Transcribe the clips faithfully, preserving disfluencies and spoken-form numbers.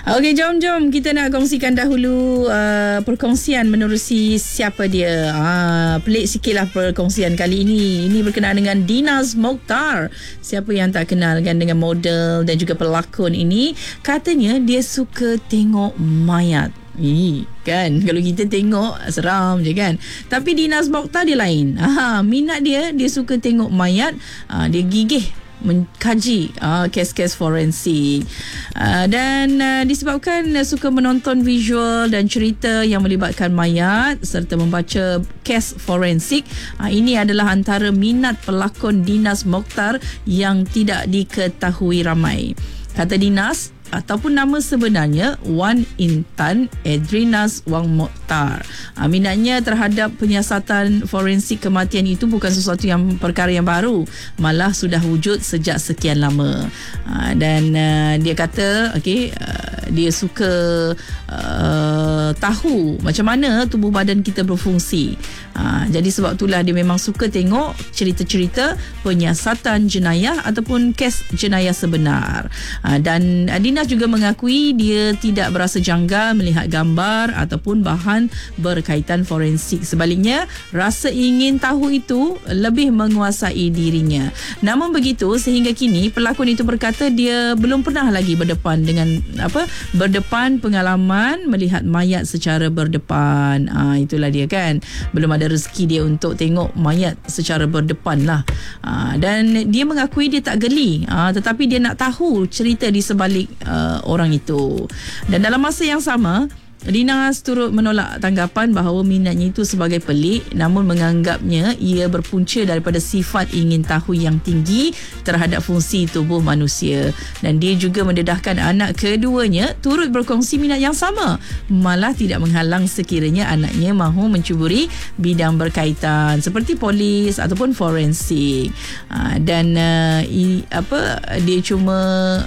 Okey, jom-jom kita nak kongsikan dahulu uh, perkongsian menerusi siapa dia. Ah, pelik sikitlah perkongsian kali ini. Ini berkenaan dengan Dinaz Mokhtar. Siapa yang tak kenal kan dengan model dan juga pelakon ini. Katanya dia suka tengok mayat. Ih, kan kalau kita tengok seram je kan. Tapi Dinaz Mokhtar dia lain. Aha, minat dia dia suka tengok mayat. Ah, dia gigih mengkaji uh, kes-kes forensik uh, dan uh, disebabkan uh, suka menonton visual dan cerita yang melibatkan mayat serta membaca kes forensik, uh, ini adalah antara minat pelakon Dinaz Mokhtar yang tidak diketahui ramai. Kata Dinaz, ataupun nama sebenarnya Wan Intan Edrinaz Wang Mokhtar. Ha, minatnya terhadap penyiasatan forensik kematian itu bukan sesuatu yang perkara yang baru, malah sudah wujud sejak sekian lama. Ha, dan uh, dia kata okey, uh, dia suka uh, tahu macam mana tubuh badan kita berfungsi. Ha, jadi sebab itulah dia memang suka tengok cerita-cerita penyiasatan jenayah ataupun kes jenayah sebenar. Ha, dan uh, Dinaz juga mengakui dia tidak berasa janggal melihat gambar ataupun bahan berkaitan forensik. Sebaliknya, rasa ingin tahu itu lebih menguasai dirinya. Namun begitu, sehingga kini pelakon itu berkata dia belum pernah lagi berdepan dengan apa? Berdepan pengalaman melihat mayat secara berdepan. Ah, itulah dia kan. Belum ada rezeki dia untuk tengok mayat secara berdepan lah. Ah, dan dia mengakui dia tak geli. Ah, tetapi dia nak tahu cerita di sebalik Uh, orang itu. Dan dalam masa yang sama, Dinaz turut menolak tanggapan bahawa minatnya itu sebagai pelik, namun menganggapnya ia berpunca daripada sifat ingin tahu yang tinggi terhadap fungsi tubuh manusia. Dan dia juga mendedahkan anak keduanya turut berkongsi minat yang sama, malah tidak menghalang sekiranya anaknya mahu mencuburi bidang berkaitan seperti polis ataupun forensik. Ha, dan uh, i, apa dia cuma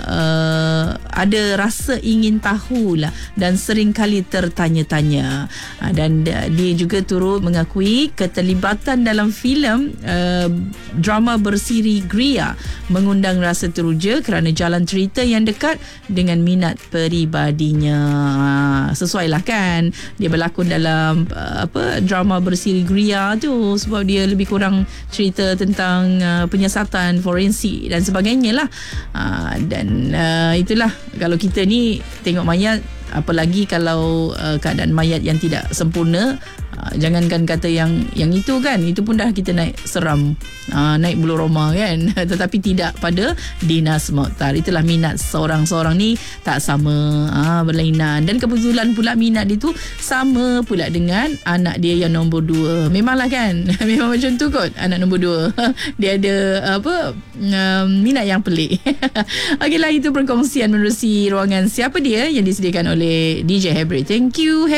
uh, ada rasa ingin tahulah dan sering kali tertanya-tanya. Ha, dan dia juga turut mengakui keterlibatan dalam filem uh, drama bersiri Gria mengundang rasa teruja kerana jalan cerita yang dekat dengan minat peribadinya. Ha, sesuai lah kan dia berlakon dalam uh, apa drama bersiri Gria tu, sebab dia lebih kurang cerita tentang uh, penyiasatan forensik dan sebagainya lah. Ha, dan uh, itulah, kalau kita ni tengok mayat, apalagi kalau uh, keadaan mayat yang tidak sempurna, uh, jangankan kata yang yang itu kan, itu pun dah kita naik seram, uh, naik bulu roma kan. Tetapi tidak pada Dinaz Mokhtar. Itulah minat seorang-seorang ni tak sama, uh, berlainan. Dan kebetulan pula minat dia tu sama pula dengan anak dia yang nombor dua. Memanglah kan, memang macam tu kot anak nombor dua. Dia ada apa um, minat yang pelik. Okeylah, itu perkongsian menerusi ruangan Siapa Dia yang disediakan oleh D J Hebri. Thank you.